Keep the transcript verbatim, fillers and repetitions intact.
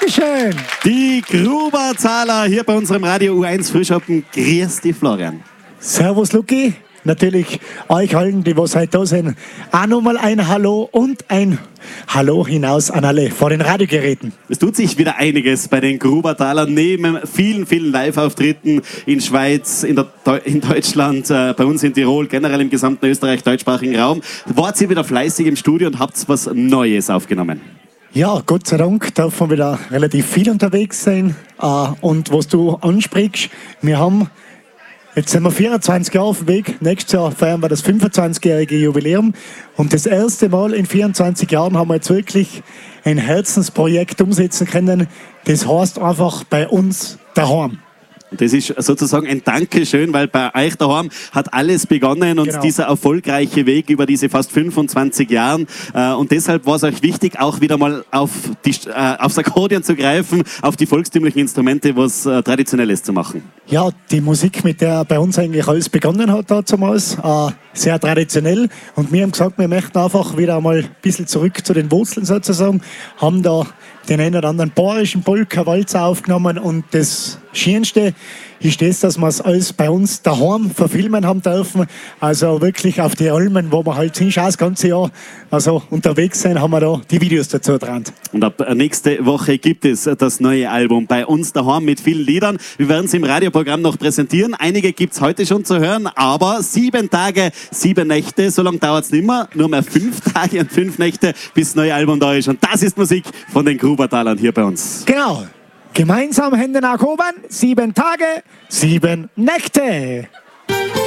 Dankeschön. Die Grubertaler hier bei unserem Radio U eins Frühschoppen. Grüß dich, Florian. Servus, Luki. Natürlich euch allen, die was heute da sind, auch nochmal ein Hallo und ein Hallo hinaus an alle vor den Radiogeräten. Es tut sich wieder einiges bei den Grubertalern. Neben vielen, vielen Live-Auftritten in Schweiz, in, der, in Deutschland, äh, bei uns in Tirol, generell im gesamten Österreich, deutschsprachigen Raum, wart ihr wieder fleißig im Studio und habt was Neues aufgenommen. Ja, Gott sei Dank darf man wieder relativ viel unterwegs sein. Äh, und was du ansprichst, wir haben... Jetzt sind wir vierundzwanzig Jahre auf dem Weg. Nächstes Jahr feiern wir das fünfundzwanzigjährige Jubiläum. Und das erste Mal in vierundzwanzig Jahren haben wir jetzt wirklich ein Herzensprojekt umsetzen können. Das heißt einfach bei uns daheim. Und das ist sozusagen ein Dankeschön, weil bei euch daheim hat alles begonnen und genau. dieser erfolgreiche Weg über diese fast fünfundzwanzig Jahren. Und deshalb war es euch wichtig, auch wieder mal auf die, äh, aufs Akkordeon zu greifen, auf die volkstümlichen Instrumente, was äh, Traditionelles zu machen. Ja, die Musik, mit der bei uns eigentlich alles begonnen hat damals, äh, sehr traditionell. Und wir haben gesagt, wir möchten einfach wieder einmal ein bisschen zurück zu den Wurzeln sozusagen, haben da den einen oder anderen bayerischen Polka-Walzer aufgenommen und das Schönste ist das, dass wir es alles bei uns daheim verfilmen haben dürfen. Also wirklich auf die Almen, wo wir halt hinschauen das ganze Jahr also unterwegs sind, haben wir da die Videos dazu dran. Und ab nächste Woche gibt es das neue Album bei uns daheim mit vielen Liedern. Wir werden es im Radioprogramm noch präsentieren. Einige gibt es heute schon zu hören, aber sieben Tage, sieben Nächte, so lange dauert es nicht mehr. Nur mehr fünf Tage und fünf Nächte, bis das neue Album da ist. Und das ist Musik von den Grubertalern hier bei uns. Genau. Gemeinsam Hände nach oben, sieben Tage, sieben Nächte.